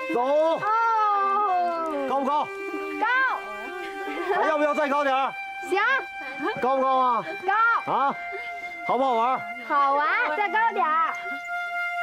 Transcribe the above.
走。 哦， 高不高？ 高。 还要不要再高点儿？ 行。 高不高啊？ 高。 啊，好不好玩？ 好玩，再高点儿。